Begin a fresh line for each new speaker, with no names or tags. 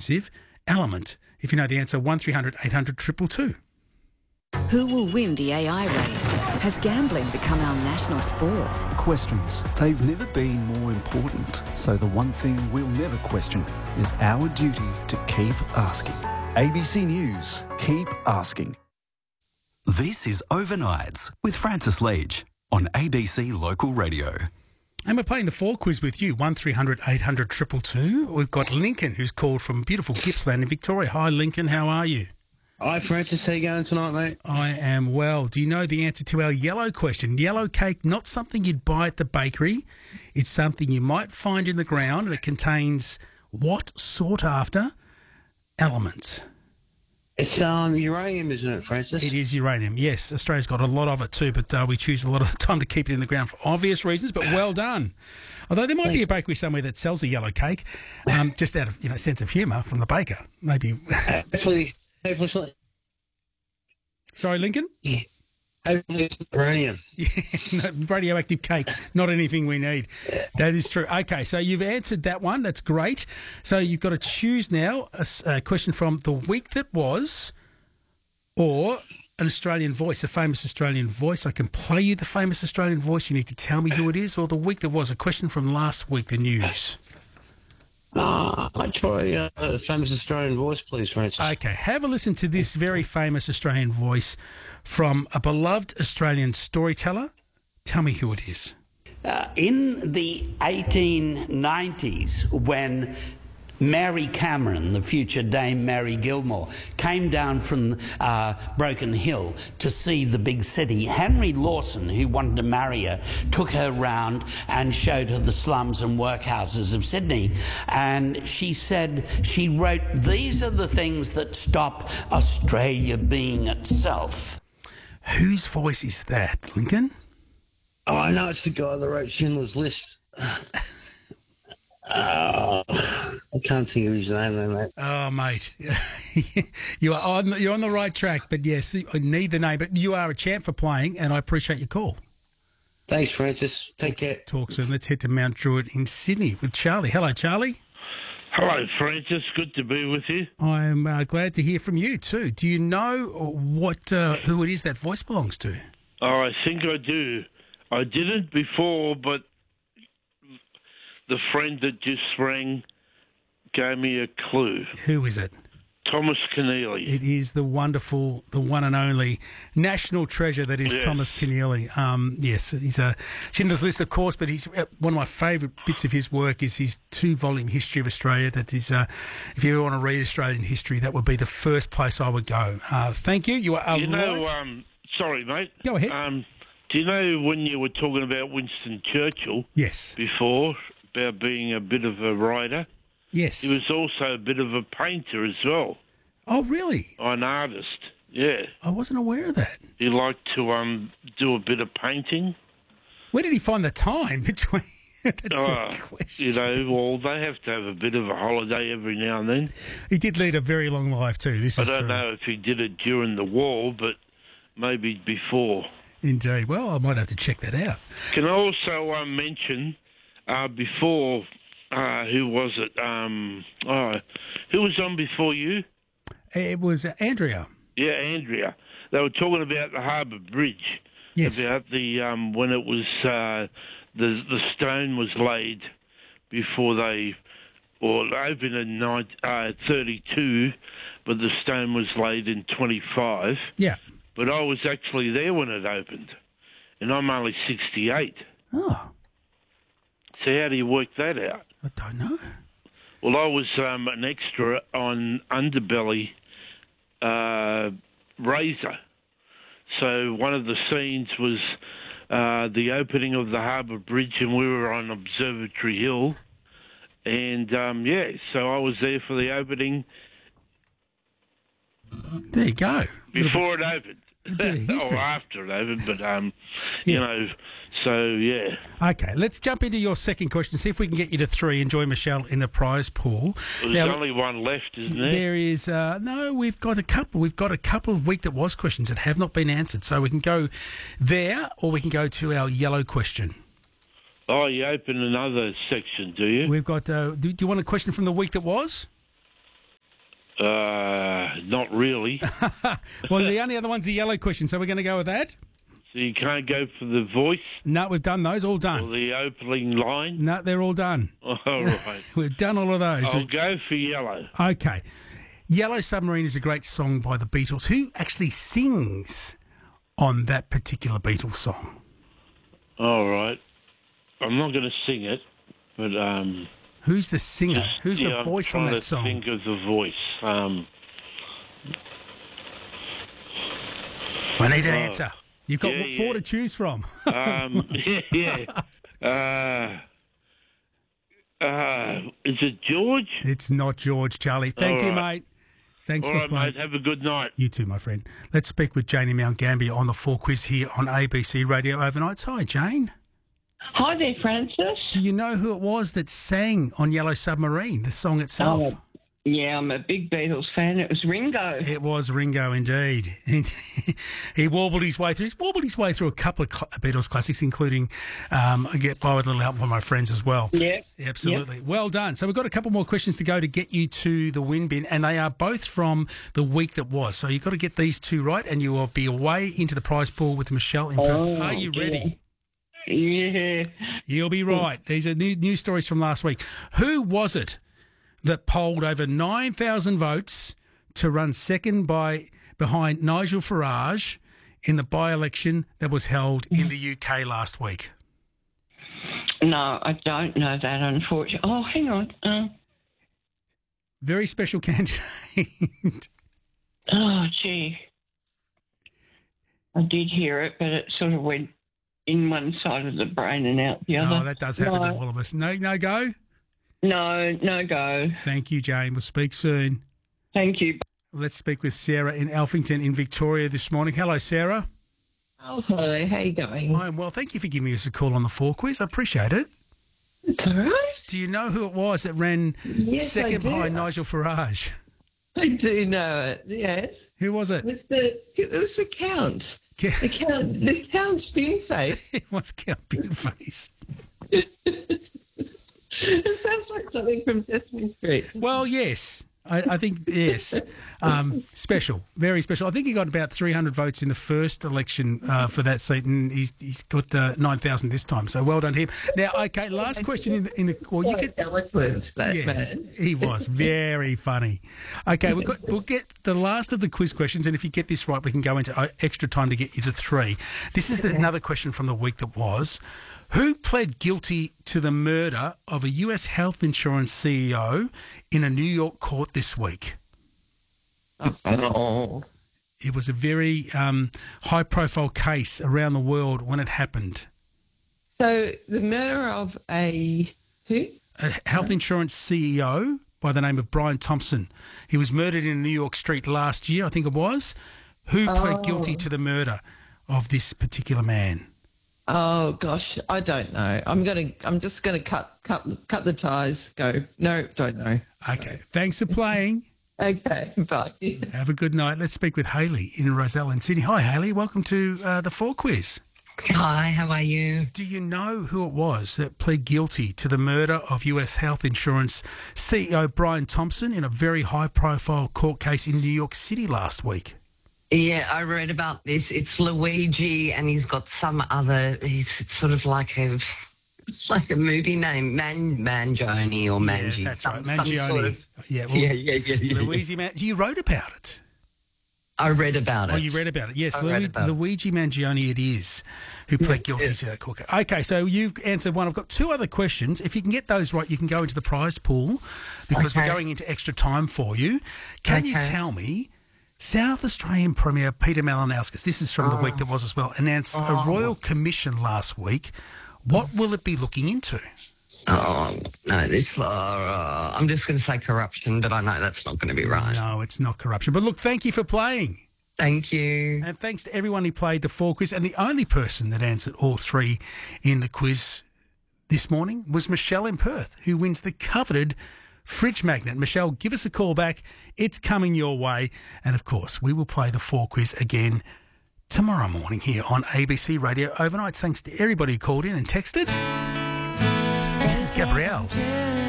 element. If you know the answer, 1300 800 222.
Who will win the AI race? Has gambling become our national sport?
Questions. They've never been more important. So the one thing we'll never question is our duty to keep asking. ABC News. Keep asking.
This is Overnights with Francis Leach on ABC Local Radio.
And we're playing the fall quiz with you, 1300 800 222. We've got Lincoln, who's called from beautiful Gippsland in Victoria. Hi, Lincoln. How are you?
Hi, Francis. How you going tonight, mate?
I am well. Do you know the answer to our yellow question? Yellow cake, not something you'd buy at the bakery. It's something you might find in the ground, and it contains what sought-after element?
It's uranium, isn't it, Francis?
It is uranium, yes. Australia's got a lot of it too, but we choose a lot of the time to keep it in the ground for obvious reasons, but well done. Although there might be a bakery somewhere that sells a yellow cake, just out of sense of humour from the baker, maybe.
Hopefully.
Sorry, Lincoln?
Yeah. Hopefully it's uranium.
Yeah, no, radioactive cake, not anything we need. That is true. Okay, so you've answered that one. That's great. So you've got to choose now a question from the week that was or an Australian voice, a famous Australian voice. I can play you the famous Australian voice. You need to tell me who it is, or the week that was, a question from last week, the news.
I'd try a famous Australian voice, please, Francis.
Okay, have a listen to this very famous Australian voice from a beloved Australian storyteller. Tell me who it is.
In the 1890s, when Mary Cameron, the future Dame Mary Gilmore, came down from Broken Hill to see the big city, Henry Lawson, who wanted to marry her, took her round and showed her the slums and workhouses of Sydney. And she said, she wrote, "These are the things that stop Australia being itself."
Whose voice is that, Lincoln?
Oh, I know it's the guy that wrote Schindler's List. I can't think of his name, though, mate.
Oh, mate, you're on the right track. But yes, I need the name. But you are a champ for playing, and I appreciate your call.
Thanks, Francis. Take care.
Talk soon. Let's head to Mount Druitt in Sydney with Charlie. Hello, Charlie.
Hello, Francis. Good to be with you.
I'm glad to hear from you too. Do you know who it is that voice belongs to?
Oh, I think I do. I didn't before, but the friend that just rang gave me a clue.
Who is it?
Thomas Keneally.
It is the wonderful, the one and only national treasure that is Thomas Keneally. Yes, he's a Schindler's List, of course, but he's one of my favourite bits of his work is his 2-volume History of Australia. That is, if you ever want to read Australian history, that would be the first place I would go. Thank you. You are right.
Sorry, mate.
Go ahead.
Do you know when you were talking about Winston Churchill?
Yes.
Before, about being a bit of a writer?
Yes.
He was also a bit of a painter as well.
Oh, really?
An artist, yeah.
I wasn't aware of that.
He liked to do a bit of painting.
Where did he find the time between... That's the question.
They have to have a bit of a holiday every now and then.
He did lead a very long life too.
I don't know if he did it during the war, but maybe before.
Indeed. Well, I might have to check that out.
Can I also mention before... who was it? Who was on before you?
It was Andrea.
Yeah, Andrea. They were talking about the Harbour Bridge.
Yes.
About the when it was the stone was laid before they opened in 32, but the stone was laid in 25.
Yeah.
But I was actually there when it opened, and I'm only 68.
Oh.
So how do you work that out?
I don't know.
Well, I was an extra on Underbelly Razor. So one of the scenes was the opening of the Harbour Bridge, and we were on Observatory Hill. And, so I was there for the opening.
There you go.
Before it opened. Or after it opened, but, so, yeah.
Okay, let's jump into your second question, see if we can get you to 3 and join Michelle in the prize pool.
Well, there's only one left, isn't there?
There is, no, we've got a couple. We've got a couple of Week That Was questions that have not been answered, so we can go there or we can go to our yellow question.
Oh, you open another section, do you?
We've got, do you want a question from the Week That Was?
Not really.
Well, the only other one's the yellow question, so we're going to go with that.
So you can't go for the voice
No, we've done those, all
or
done.
the opening line?
No, they're all done.
All right.
We've done all of those.
I'll go for yellow.
Okay. Yellow Submarine is a great song by the Beatles. Who actually sings on that particular Beatles song?
All right. I'm not going to sing it, but...
Who's the singer? Who's the
I'm
voice on
trying
that
to
song?
think of the voice.
I need an answer. You've got
yeah,
four
yeah.
to choose from.
Is it George?
It's not George, Charlie. Thank
All
you,
right.
mate. Thanks
All
for
right,
playing.
mate. Have a good night.
You too, my friend. Let's speak with Janie Mount Gambier on the 4 Quiz here on ABC Radio Overnights. Hi, Jane.
Hi there, Francis.
Do you know who it was that sang on Yellow Submarine, the song itself?
Oh, yeah, I'm a big Beatles fan. It was Ringo.
It was Ringo, indeed. He warbled his way through. He's warbled his way through a couple of Beatles classics, including I Get By With a Little Help from My Friends as well.
Yeah.
Absolutely. Well done. So we've got a couple more questions to go to get you to the win bin, and they are both from the week that was. So you've got to get these two right, and you will be away into the prize pool with Michelle in Perth. Are you ready?
Yeah.
You'll be right. These are news stories from last week. Who was it that polled over 9,000 votes to run second behind Nigel Farage in the by-election that was held in the UK last week?
No, I don't know that, unfortunately. Oh, hang on.
Very special candidate.
Oh, gee. I did hear it, but it sort of went in one side of the brain and out the other.
Oh, that does happen to all of us. No go?
No go.
Thank you, Jane. We'll speak soon.
Thank you.
Let's speak with Sarah in Alphington in Victoria this morning. Hello, Sarah.
Oh, hello. How you going?
I'm well. Thank you for giving us a call on the 4 Quiz. I appreciate it.
It's all right.
Do you know who it was that ran second behind Nigel Farage?
I do know it, yes.
Who was it?
It was the Count. The Count Spoonface.
It was Count Spoonface.
It sounds like something from Sesame Street.
Well, yes. I think, yes. Special, very special. I think he got about 300 votes in the first election for that seat, and he's got 9,000 this time. So well done to him. Now, okay, last question in the well, you could
eloquent, that
yes,
man.
He was very funny. Okay, we'll get the last of the quiz questions, and if you get this right, we can go into extra time to get you to 3. This is another question from the week that was. Who pled guilty to the murder of a US health insurance CEO in a New York court this week?
Oh.
It was a very high-profile case around the world when it happened.
So the murder of a who?
A health insurance CEO by the name of Brian Thompson. He was murdered in New York Street last year, I think it was. Who pled guilty to the murder of this particular man?
Oh gosh, I don't know. I'm just gonna cut the ties. Go. No, don't know.
Okay. Thanks for playing.
Okay, bye.
Have a good night. Let's speak with Hayley in Roselle in Sydney. Hi, Hayley. Welcome to the 4 Quiz.
Hi, how are you?
Do you know who it was that pled guilty to the murder of US health insurance CEO Brian Thompson in a very high-profile court case in New York City last week?
Yeah, I read about this. It's Luigi, and he's got some other. He's sort of like a. It's like a movie name, Mangione or Mangi.
Yeah, that's right, Mangione.
Some sort of,
yeah. Luigi You wrote about it.
I read about it.
Oh, you read about it. Yes,
read about
Luigi Mangione it is who pled guilty to that court case. Okay, so you've answered one. I've got 2 other questions. If you can get those right, you can go into the prize pool because we're going into extra time for you. Can you tell me... South Australian Premier Peter Malinauskas, this is from the week that was as well, announced a royal commission last week. What will it be looking into?
Oh, no, this... I'm just going to say corruption, but I know that's not going to be right.
No, it's not corruption. But look, thank you for playing.
Thank you.
And thanks to everyone who played the 4 Quiz. And the only person that answered all 3 in the quiz this morning was Michelle in Perth, who wins the coveted fridge magnet. Michelle, give us a call back. It's coming your way. And, of course, we will play the 4 Quiz again tomorrow morning here on ABC Radio Overnights. Thanks to everybody who called in and texted. This is Gabrielle.